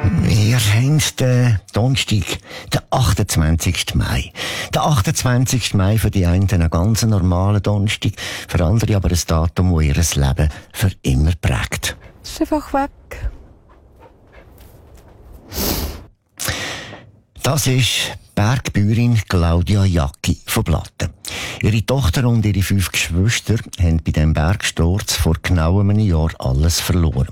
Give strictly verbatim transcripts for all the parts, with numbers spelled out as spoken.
Wir haben den Donnerstag, den achtundzwanzigsten Mai. Der achtundzwanzigste Mai für die einen ein ganz normaler Donnerstag, für andere aber ein Datum, das ihr Leben für immer prägt. Es ist einfach weg. Das ist Bergbäuerin Claudia Jacki von Blatten. Ihre Tochter und ihre fünf Geschwister haben bei diesem Bergsturz vor genau einem Jahr alles verloren.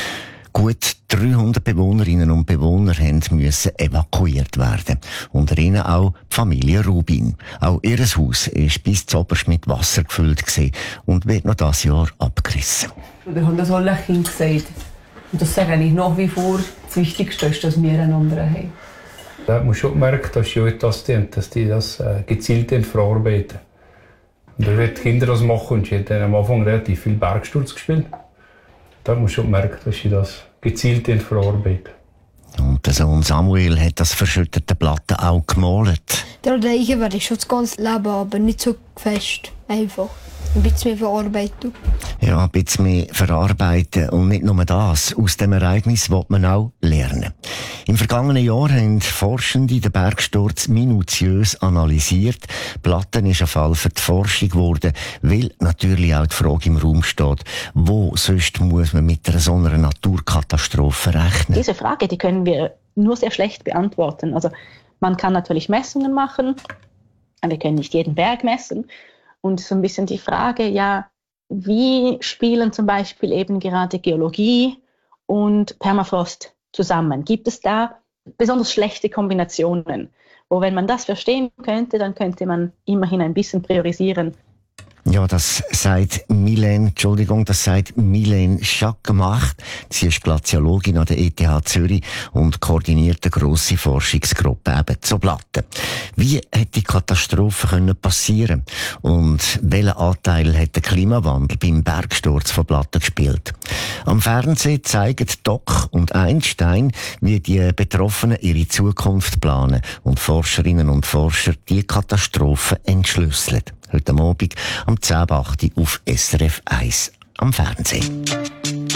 Gut dreihundert Bewohnerinnen und Bewohner mussten evakuiert werden. Unter ihnen auch die Familie Rubin. Auch ihr Haus war bis zuoberst mit Wasser gefüllt und wird noch dieses Jahr abgerissen. Wir haben das alle Kinder gesagt. Und das sage ich nach wie vor. Das Wichtigste ist, dass wir einander haben. Da hat man schon gemerkt, dass die das tun, dass die das äh, gezielt verarbeiten. Und da wird die Kinder das machen und sie hat am Anfang relativ viel Bergsturz gespielt. Da hat man schon gemerkt, dass sie das gezielt verarbeiten. Und der Sohn Samuel hat das verschüttete Platten auch gemalt. Der Reichen werde ich schon das ganze Leben, aber nicht so fest. Einfach. Ein bisschen mehr verarbeiten. Ja, ein bisschen mehr verarbeiten. Und nicht nur das. Aus dem Ereignis will man auch lernen. Im vergangenen Jahr haben Forschende den Bergsturz minutiös analysiert. Platten ist ein Fall für die Forschung geworden, weil natürlich auch die Frage im Raum steht, wo sonst muss man mit einer so einer Naturkatastrophe rechnen? Diese Frage, die können wir nur sehr schlecht beantworten. Also man kann natürlich Messungen machen, wir können nicht jeden Berg messen. Und so ein bisschen die Frage, ja, wie spielen zum Beispiel eben gerade Geologie und Permafrost zusammen? Gibt es da besonders schlechte Kombinationen? Wo, wenn man das verstehen könnte, dann könnte man immerhin ein bisschen priorisieren. Ja, das sagt Milène, Entschuldigung, das sagt Milène Schack-Macht. Sie ist Glaziologin an der E T H Zürich und koordiniert eine grosse Forschungsgruppe eben zu Platten. Wie hätte die Katastrophe können passieren? Und welchen Anteil hat der Klimawandel beim Bergsturz von Platten gespielt? Am Fernsehen zeigen Doc und Einstein, wie die Betroffenen ihre Zukunft planen und Forscherinnen und Forscher die Katastrophe entschlüsseln. Heute Abend am zehn Uhr acht auf S R F eins am Fernsehen.